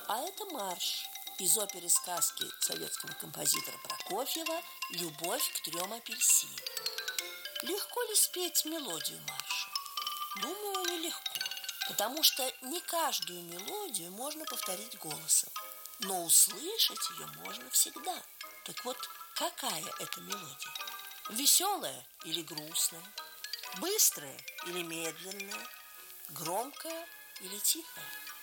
А это марш из оперы сказки советского композитора Прокофьева «Любовь к 3 апельсинам». Легко ли спеть мелодию марша? Думаю, нелегко, потому что не каждую мелодию можно повторить голосом, но услышать ее можно всегда. Так вот, какая это мелодия? Веселая или грустная? Быстрая или медленная? Громкая или тихая?